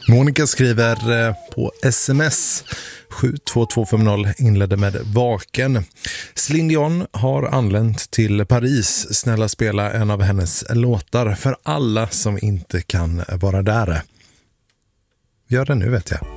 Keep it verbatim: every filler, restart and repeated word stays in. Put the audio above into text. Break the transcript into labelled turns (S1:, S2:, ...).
S1: Monica skriver på sms sju två två fem noll, inledde med vaken. Céline Dion har anlänt till Paris. Snälla spela en av hennes låtar för alla som inte kan vara där. Gör det nu, vet jag.